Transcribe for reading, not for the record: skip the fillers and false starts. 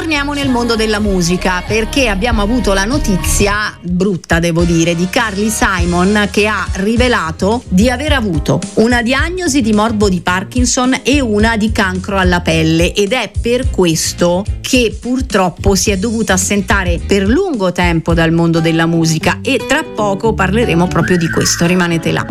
torniamo nel mondo della musica, perché abbiamo avuto la notizia, brutta devo dire, di Carly Simon, che ha rivelato di aver avuto una diagnosi di morbo di Parkinson e una di cancro alla pelle, ed è per questo che purtroppo si è dovuta assentare per lungo tempo dal mondo della musica, e tra poco parleremo proprio di questo, rimanete là.